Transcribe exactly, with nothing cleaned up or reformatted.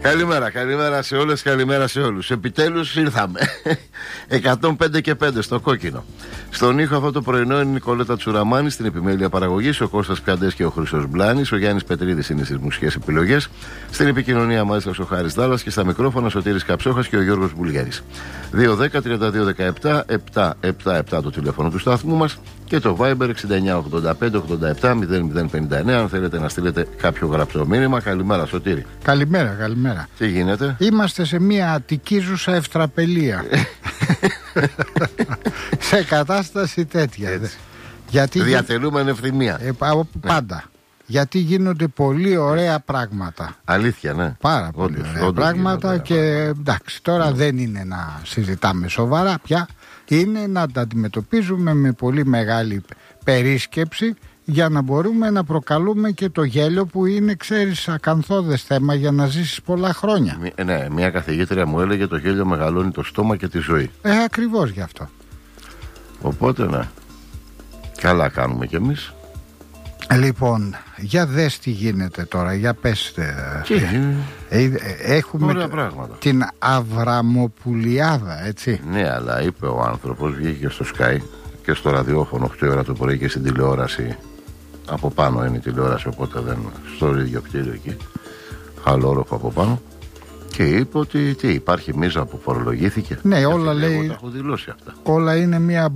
Καλημέρα, καλημέρα σε όλες, καλημέρα σε όλους. Επιτέλους ήρθαμε. εκατόν πέντε και πέντε στο κόκκινο. Στον ήχο αυτό το πρωινό είναι η Νικολέτα Τσουραμάνη, στην επιμέλεια παραγωγής, ο Κώστας Πιαντές και ο Χρήστος Μπλάνης, ο Γιάννης Πετρίδης είναι στις μουσικές επιλογές, στην επικοινωνία μάλιστα ο Χάρης Δάλλας και στα μικρόφωνα Σωτήρης Καψόχας και ο Γιώργος Μπουλγέρης. δύο δέκα τριάντα δύο δεκαεπτά επτακόσια εβδομήντα επτά το τηλέφωνο του σταθμού μας και το Viber εξήντα εννιά ογδόντα πέντε ογδόντα επτά μηδέν μηδέν πενήντα εννέα αν θέλετε να στείλετε κάποιο γραπτό μήνυμα. Καλημέρα, Σωτήρη. Καλημέρα, καλημέρα. Τι γίνεται? Είμαστε σε μια αττικίζουσα ευτραπελία. Σε κατάσταση τέτοια. Γιατί διατελούμε ευθυμία. Ε, πάντα. Ναι. Γιατί γίνονται πολύ ωραία πράγματα. Αλήθεια, ναι. Πάρα πολύ όντως, ωραία όντως πράγματα γίνονται, και εντάξει, τώρα ναι. δεν είναι να συζητάμε σοβαρά πια. Είναι να τα αντιμετωπίζουμε με πολύ μεγάλη περίσκεψη για να μπορούμε να προκαλούμε και το γέλιο που είναι, ξέρεις, ακαθόδες θέμα για να ζήσεις πολλά χρόνια. Μη, ναι, μια καθηγήτρια μου έλεγε το γέλιο μεγαλώνει το στόμα και τη ζωή. Ε, ακριβώς γι' αυτό. Οπότε, ναι. Καλά κάνουμε κι εμείς. Λοιπόν, για δες τι γίνεται τώρα, για πες. Ε, ε, έχουμε την Αβραμοπουλιάδα, έτσι. Ναι, αλλά είπε ο άνθρωπος, βγήκε στο Sky και στο ραδιόφωνο οκτώ ώρα το πρωί και στην τηλεόραση. Από πάνω είναι η τηλεόραση, οπότε δεν στο ίδιο κτίριο εκεί. Χαλόροφο από πάνω. Και είπε ότι τι, υπάρχει μίζα που φορολογήθηκε. Ναι, όλα λέει. Τα έχω δηλώσει αυτά. Όλα είναι μια